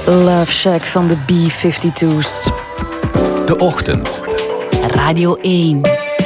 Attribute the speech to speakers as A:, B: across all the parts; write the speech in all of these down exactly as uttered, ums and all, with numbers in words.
A: Love Shack van de B vijfentwintig's.
B: De Ochtend.
A: Radio één.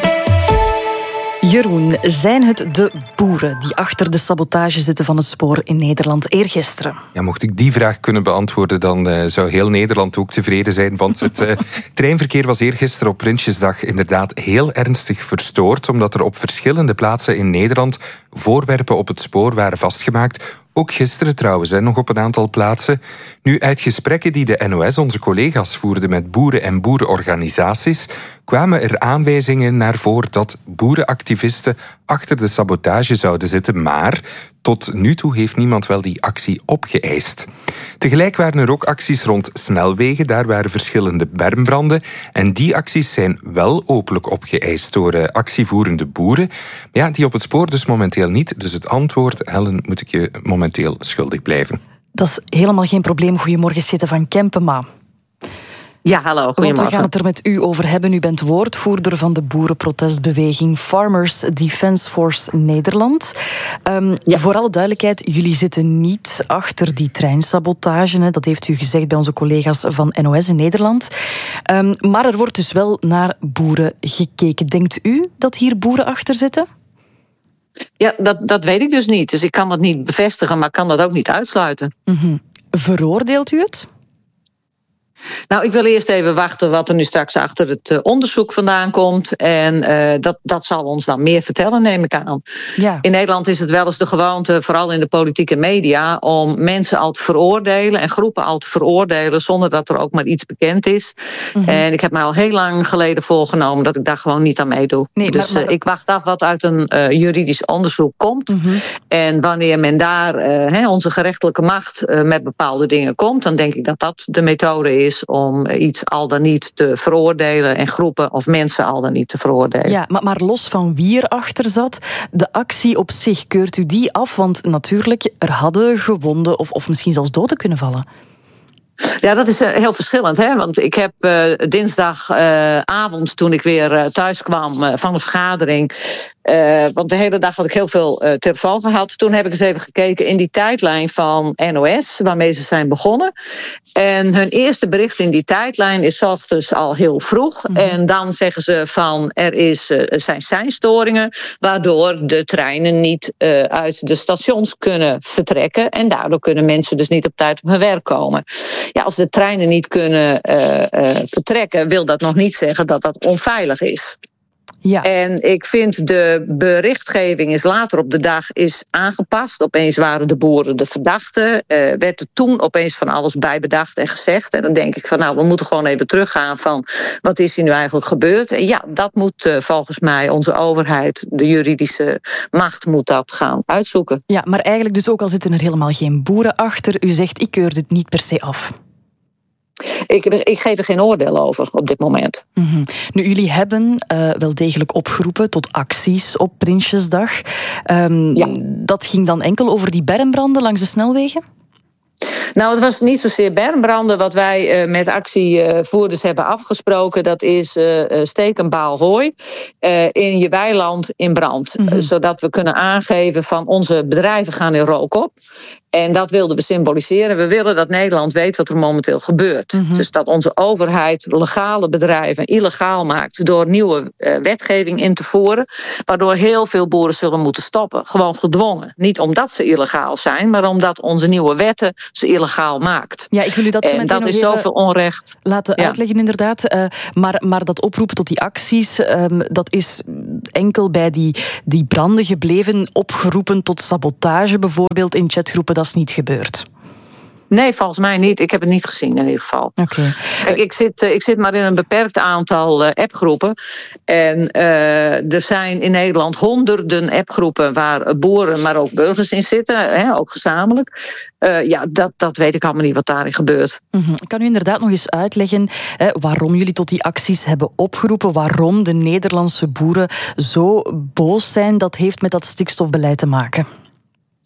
A: Jeroen, zijn het de boeren die achter de sabotage zitten van het spoor in Nederland eergisteren?
C: Ja, mocht ik die vraag kunnen beantwoorden, dan uh, zou heel Nederland ook tevreden zijn. Want het uh, treinverkeer was eergisteren op Prinsjesdag inderdaad heel ernstig verstoord, omdat er op verschillende plaatsen in Nederland voorwerpen op het spoor waren vastgemaakt. Ook gisteren trouwens, hè, nog op een aantal plaatsen. Nu, uit gesprekken die de N O S, onze collega's, voerden met boeren en boerenorganisaties, kwamen er aanwijzingen naar voren dat boerenactivisten achter de sabotage zouden zitten, maar tot nu toe heeft niemand wel die actie opgeëist. Tegelijk waren er ook acties rond snelwegen, daar waren verschillende bermbranden en die acties zijn wel openlijk opgeëist door uh, actievoerende boeren. Ja, die op het spoor dus momenteel niet. Dus het antwoord, Helen, moet ik je momenteel schuldig blijven.
A: Dat is helemaal geen probleem. Goedemorgen, Sitte van Kempema.
D: Ja, hallo, goedemorgen.
A: Want we gaan het er met u over hebben. U bent woordvoerder van de boerenprotestbeweging Farmers Defence Force Nederland. Um, ja. Voor alle duidelijkheid, jullie zitten niet achter die treinsabotage. Hè. Dat heeft u gezegd bij onze collega's van N O S in Nederland. Um, maar er wordt dus wel naar boeren gekeken. Denkt u dat hier boeren achter zitten?
D: Ja, dat, dat weet ik dus niet. Dus ik kan dat niet bevestigen, maar kan dat ook niet uitsluiten.
A: Mm-hmm. Veroordeelt u het?
D: Nou, ik wil eerst even wachten wat er nu straks achter het uh, onderzoek vandaan komt. En uh, dat, dat zal ons dan meer vertellen, neem ik aan. Ja. In Nederland is het wel eens de gewoonte, vooral in de politieke media, om mensen al te veroordelen en groepen al te veroordelen zonder dat er ook maar iets bekend is. Mm-hmm. En ik heb mij al heel lang geleden voorgenomen dat ik daar gewoon niet aan meedoe. Nee, dus maar, maar... Uh, ik wacht af wat uit een uh, juridisch onderzoek komt. Mm-hmm. En wanneer men daar uh, he, onze gerechtelijke macht uh, met bepaalde dingen komt, dan denk ik dat dat de methode is om iets al dan niet te veroordelen en groepen of mensen al dan niet te veroordelen.
A: Ja, maar, maar los van wie erachter zat, de actie op zich, keurt u die af? Want natuurlijk, er hadden gewonden of, of misschien zelfs doden kunnen vallen.
D: Ja, dat is uh, heel verschillend, hè? Want ik heb uh, dinsdagavond, uh, toen ik weer uh, thuis kwam uh, van de vergadering, uh, want de hele dag had ik heel veel uh, telefoon gehad. Toen heb ik eens even gekeken in die tijdlijn van N O S, waarmee ze zijn begonnen. En hun eerste bericht in die tijdlijn is 's ochtends al heel vroeg. Mm-hmm. En dan zeggen ze van er, is, uh, er zijn seinstoringen, waardoor de treinen niet uh, uit de stations kunnen vertrekken. En daardoor kunnen mensen dus niet op tijd op hun werk komen. Ja, als de treinen niet kunnen uh, uh, vertrekken, wil dat nog niet zeggen dat dat onveilig is. Ja. En ik vind de berichtgeving is later op de dag is aangepast. Opeens waren de boeren de verdachten. Uh, werd er toen opeens van alles bij bedacht en gezegd. En dan denk ik van nou, we moeten gewoon even teruggaan van wat is hier nu eigenlijk gebeurd. En ja, dat moet uh, volgens mij onze overheid, de juridische macht, moet dat gaan uitzoeken.
A: Ja, maar eigenlijk dus ook al zitten er helemaal geen boeren achter. U zegt, ik keur het niet per se af.
D: Ik, ik geef er geen oordeel over op dit moment.
A: Mm-hmm. Nu, jullie hebben uh, wel degelijk opgeroepen tot acties op Prinsjesdag. Um, ja. Dat ging dan enkel over die bermbranden langs de snelwegen?
D: Nou, het was niet zozeer bermbranden. Wat wij uh, met actievoerders hebben afgesproken, dat is uh, steek een baal hooi uh, in je weiland in brand. Mm-hmm. Uh, zodat we kunnen aangeven van onze bedrijven gaan in rook op. En dat wilden we symboliseren. We willen dat Nederland weet wat er momenteel gebeurt. Mm-hmm. Dus dat onze overheid legale bedrijven illegaal maakt door nieuwe uh, wetgeving in te voeren, waardoor heel veel boeren zullen moeten stoppen. Gewoon gedwongen. Niet omdat ze illegaal zijn, maar omdat onze nieuwe wetten ze illegaal maakt.
A: Ja, ik wil u dat
D: en dat is zoveel onrecht.
A: Laten ja. uitleggen inderdaad. Uh, maar, maar dat oproepen tot die acties, um, dat is enkel bij die, die branden gebleven, opgeroepen tot sabotage bijvoorbeeld in chatgroepen. Dat is niet gebeurd.
D: Nee, volgens mij niet. Ik heb het niet gezien in ieder geval.
A: Okay.
D: Kijk, ik zit, ik zit maar in een beperkt aantal uh, appgroepen. En uh, er zijn in Nederland honderden appgroepen waar boeren, maar ook burgers in zitten. Hè, ook gezamenlijk. Uh, ja, dat, dat weet ik allemaal niet wat daarin gebeurt.
A: Mm-hmm. Kan u inderdaad nog eens uitleggen hè, waarom jullie tot die acties hebben opgeroepen? Waarom de Nederlandse boeren zo boos zijn? Dat heeft met dat stikstofbeleid te maken.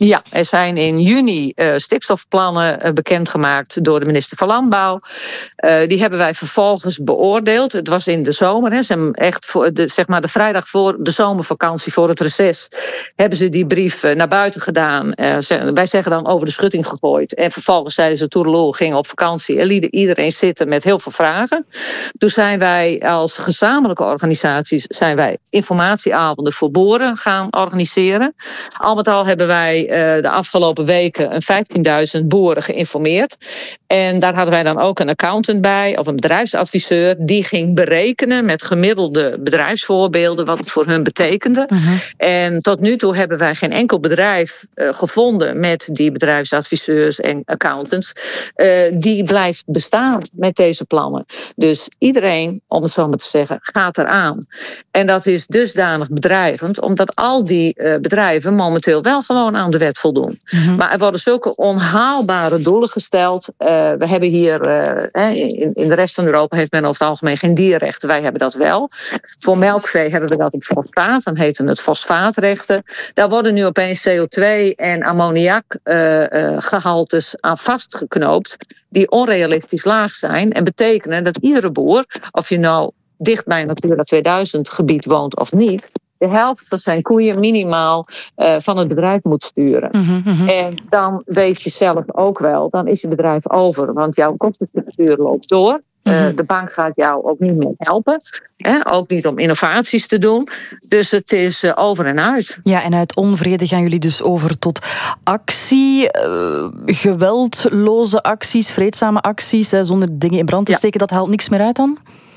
D: Ja, er zijn in juni uh, stikstofplannen uh, bekendgemaakt door de minister van Landbouw. Uh, die hebben wij vervolgens beoordeeld. Het was in de zomer, hè, ze hebben echt voor de, zeg maar de vrijdag voor de zomervakantie, voor het reces, hebben ze die brief uh, naar buiten gedaan. Uh, ze, wij zeggen dan over de schutting gegooid. En vervolgens zeiden ze toedeloe, gingen op vakantie en lieten iedereen zitten met heel veel vragen. Toen zijn wij als gezamenlijke organisaties zijn wij informatieavonden voor boeren gaan organiseren. Al met al hebben wij de afgelopen weken een vijftienduizend boeren geïnformeerd. En daar hadden wij dan ook een accountant bij, of een bedrijfsadviseur, die ging berekenen met gemiddelde bedrijfsvoorbeelden wat het voor hun betekende. Uh-huh. En tot nu toe hebben wij geen enkel bedrijf uh, gevonden met die bedrijfsadviseurs en accountants uh, die blijft bestaan met deze plannen. Dus iedereen, om het zo maar te zeggen, gaat eraan. En dat is dusdanig bedreigend, omdat al die uh, bedrijven momenteel wel gewoon aan de wet voldoen. Mm-hmm. Maar er worden zulke onhaalbare doelen gesteld. Uh, we hebben hier, uh, in, in de rest van Europa heeft men over het algemeen geen dierrechten. Wij hebben dat wel. Voor melkvee hebben we dat op fosfaat. Dan heten het fosfaatrechten. Daar worden nu opeens C O twee en ammoniakgehaltes uh, uh, aan vastgeknoopt die onrealistisch laag zijn en betekenen dat iedere boer, of je nou dicht bij een Natura tweeduizend gebied woont of niet, de helft van zijn koeien minimaal uh, van het bedrijf moet sturen. Mm-hmm, mm-hmm. En dan weet je zelf ook wel, dan is je bedrijf over. Want jouw kostenstructuur loopt door. Mm-hmm. Uh, de bank gaat jou ook niet meer helpen. Hè? Ook niet om innovaties te doen. Dus het is uh, over en uit.
A: Ja, en uit onvrede gaan jullie dus over tot actie. Uh, geweldloze acties, vreedzame acties. Hè, zonder dingen in brand te steken. Ja. Dat haalt niks meer uit dan?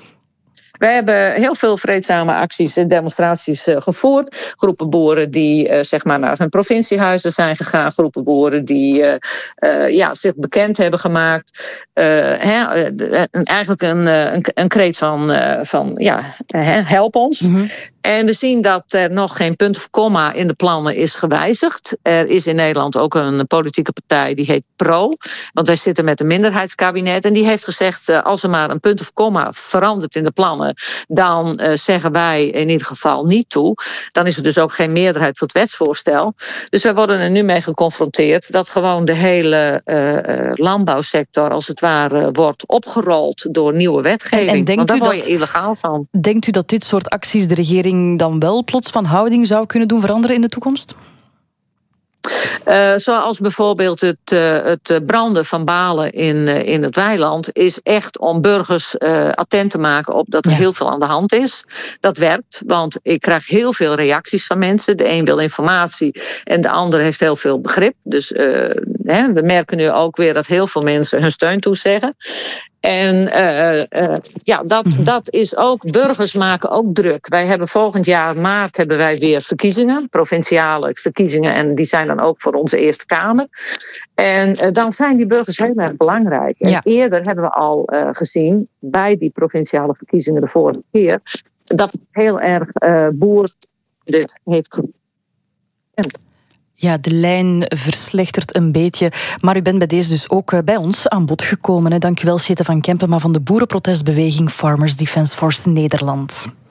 D: Wij hebben heel veel vreedzame acties en demonstraties uh, gevoerd. Groepen boeren die uh, zeg maar naar hun provinciehuizen zijn gegaan. Groepen boeren die uh, uh, ja, zich bekend hebben gemaakt. Uh, hè, uh, eigenlijk een, een, een kreet van, uh, van ja, help ons. Mm-hmm. En we zien dat er nog geen punt of komma in de plannen is gewijzigd. Er is in Nederland ook een politieke partij die heet PRO. Want wij zitten met een minderheidskabinet. En die heeft gezegd, uh, als er maar een punt of komma verandert in de plannen, dan uh, zeggen wij in ieder geval niet toe. Dan is er dus ook geen meerderheid voor het wetsvoorstel. Dus wij worden er nu mee geconfronteerd dat gewoon de hele uh, landbouwsector als het ware wordt opgerold door nieuwe wetgeving. En, en want daar word je illegaal van.
A: Denkt u dat dit soort acties de regering dan wel plots van houding zou kunnen doen veranderen in de toekomst?
D: Uh, zoals bijvoorbeeld het, uh, het branden van balen in, uh, in het weiland is echt om burgers uh, attent te maken op dat er ja. heel veel aan de hand is. Dat werkt, want ik krijg heel veel reacties van mensen. De een wil informatie en de ander heeft heel veel begrip. Dus uh, hè, we merken nu ook weer dat heel veel mensen hun steun toezeggen. En uh, uh, ja, dat, mm-hmm. dat is ook, burgers maken ook druk. Wij hebben volgend jaar maart hebben wij weer verkiezingen, provinciale verkiezingen. En die zijn dan ook voor onze Eerste Kamer. En uh, dan zijn die burgers heel erg belangrijk. Ja. En eerder hebben we al uh, gezien, bij die provinciale verkiezingen de vorige keer, dat het heel erg uh, boer dit heeft gedaan.
A: Ja, de lijn verslechtert een beetje. Maar u bent bij deze dus ook bij ons aan bod gekomen. Hè. Dank u wel, Sjette van Kempen, van de boerenprotestbeweging Farmers Defence Force Nederland.